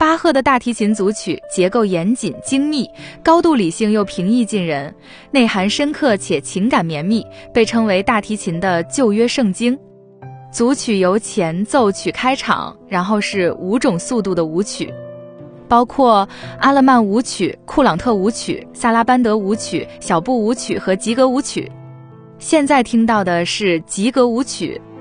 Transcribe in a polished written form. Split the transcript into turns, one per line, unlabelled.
巴赫的大提琴组曲结构严谨精密，高度理性又平易近人，内涵深刻且情感绵密，被称为大提琴的旧约圣经。组曲由前奏曲开场，然后是5种速度的舞曲，包括阿勒曼舞曲、库朗特舞曲、萨拉班德舞曲、小步舞曲和吉格舞曲。现在听到的是吉格舞曲，